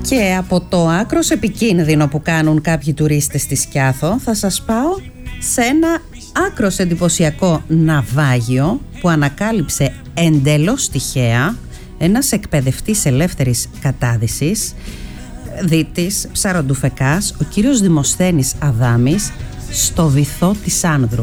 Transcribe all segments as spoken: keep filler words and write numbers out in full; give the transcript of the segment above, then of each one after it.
Και από το άκρος επικίνδυνο που κάνουν κάποιοι τουρίστες στη Σκιάθο θα σας πάω σε ένα άκρος εντυπωσιακό ναυάγιο που ανακάλυψε εντελώς τυχαία ένας εκπαιδευτής ελεύθερης κατάδυσης, δίτης ψαροντουφεκάς, ο κύριος Δημοσθένης Αδάμης, στο βυθό της Άνδρου.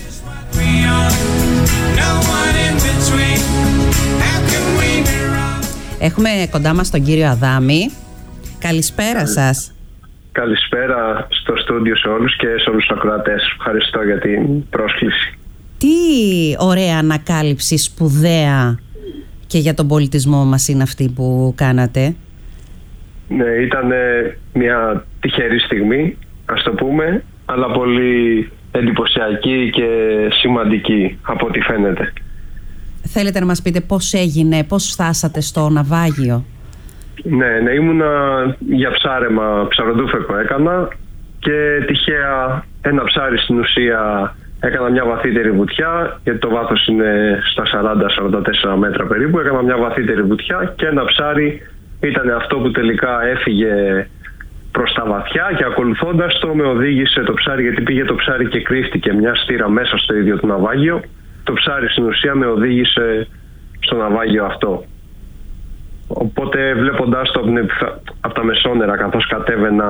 Έχουμε κοντά μας τον κύριο Αδάμη. Καλησπέρα σας. Καλησπέρα στο στούντιο σε όλους και σε όλους τους ακροατές. Ευχαριστώ για την πρόσκληση. Τι ωραία ανακάλυψη, σπουδαία και για τον πολιτισμό μας είναι αυτή που κάνατε. Ναι, ήταν μια τυχερή στιγμή, ας το πούμε, αλλά πολύ εντυπωσιακή και σημαντική από ό,τι φαίνεται. Θέλετε να μας πείτε πώς έγινε, πώς φτάσατε στο ναυάγιο? Ναι, ναι, ήμουνα για ψάρεμα, ψαροντούφεκο έκανα και τυχαία ένα ψάρι στην ουσία έκανα μια βαθύτερη βουτιά, γιατί το βάθος είναι στα σαράντα με σαράντα τέσσερα μέτρα περίπου. Έκανα μια βαθύτερη βουτιά και ένα ψάρι ήταν αυτό που τελικά έφυγε προς τα βαθιά και ακολουθώντας το με οδήγησε το ψάρι, γιατί πήγε το ψάρι και κρύφτηκε μια στήρα μέσα στο ίδιο το ναυάγιο. Το ψάρι στην ουσία με οδήγησε στο ναυάγιο αυτό. Οπότε βλέποντάς το από τα μεσόνερα καθώς κατέβαινα